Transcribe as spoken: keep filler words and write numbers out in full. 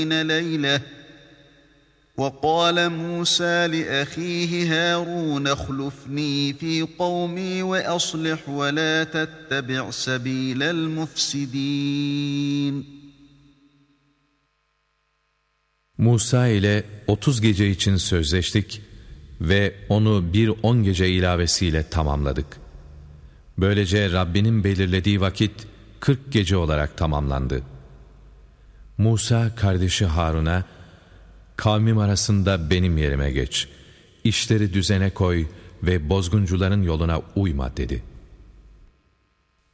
لَيْلَةً وَقَالَ مُوسَى لِأَخِيهِ هَارُونَ اخْلُفْنِي فِي قَوْمِي وَأَصْلِحْ وَلَا تَتَّبِعْ سَبِيلَ الْمُفْسِدِينَ. Musa ile otuz gece için sözleştik ve onu bir on gece ilavesiyle tamamladık. Böylece Rabbinin belirlediği vakit kırk gece olarak tamamlandı. Musa kardeşi Harun'a, kavmim arasında benim yerime geç, işleri düzene koy ve bozguncuların yoluna uyma dedi.